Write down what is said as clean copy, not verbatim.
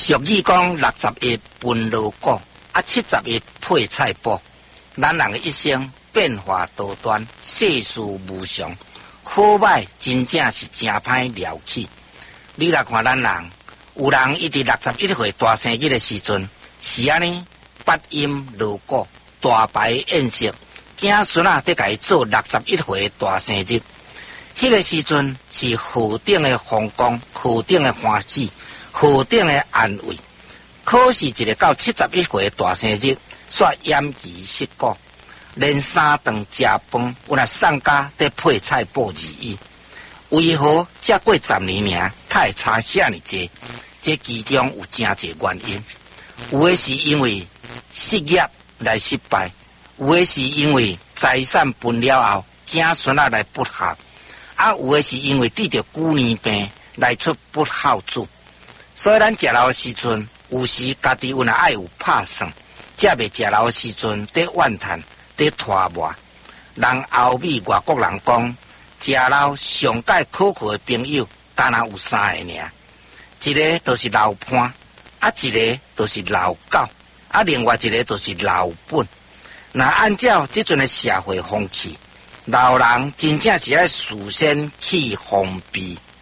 俗语讲60分劳果，70配菜补。咱人的一生变化多端，世事无常，好歹真正是真歹了起。你来看咱人，有人伊伫61岁大生日的时阵，是安尼八音锣鼓，大摆宴席，囝孙仔得甲伊做61岁大生日。迄个时阵是何等的风光，何等的欢喜，何等的安慰。可是一个到71岁大生日，煞延期失果，连3顿食饭，有若送家得配菜补而已。为何才过10年尔，他会差遐尼济？这其中有真侪原因。有的是因为事业来失败，有的是因为财产分了后，囝孙仔来不孝。有的是因为得着久年病来出不孝子，所以咱食老的时阵，有时家己有若爱有拍算，才袂食老的时阵得怨叹，得拖磨。人欧美外国人讲，食老上界可靠的朋友，敢若有3个尔，一个就是老伴，一个就是老狗，另外一个就是老本。那按照即阵的社会风气，老人真正是爱事先去防备。